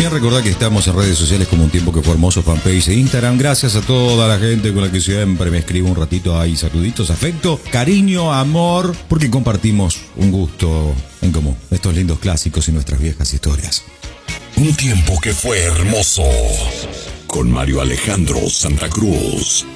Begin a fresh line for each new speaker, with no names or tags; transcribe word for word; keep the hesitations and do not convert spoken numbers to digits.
Bien, recordad que estamos en redes sociales como Un Tiempo que Fue Hermoso, fanpage e Instagram. Gracias a toda la gente con la que siempre me escribo un ratito ahí, saluditos, afecto, cariño, amor, porque compartimos un gusto en común, estos lindos clásicos y nuestras viejas historias.
Un Tiempo que Fue Hermoso, con Mario Alejandro Santa Cruz.